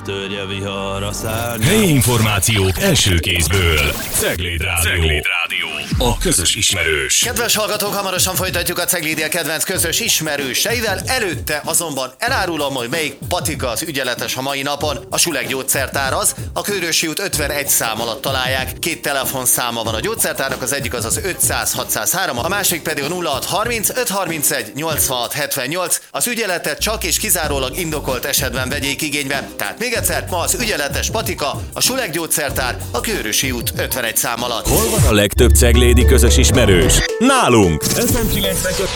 törje vihar a szárnyat. Helyi információk első kézből. Cegléd Rádió. A közös ismerős. Kedves hallgatók, hamarosan folytatjuk a Ceglédia kedvenc közös ismerőseivel. Előtte azonban elárulom, hogy melyik patika az ügyeletes a mai napon. A Suleg gyógyszertár az, a Kőrösi út 51 szám alatt találják. Két telefonszáma van a gyógyszertárnak, az egyik az 500-603, a másik pedig a 0630 531 86 78. Az ügyeletet csak és kizárólag indokolt esetben vegyék igénybe. Tehát még egyszer, ma az ügyeletes patika, a Suleg gyógyszertár, a Kőrösi út 51 szám alatt. Hol van a legtöbb ceglédi közös ismerős? Nálunk! FM 92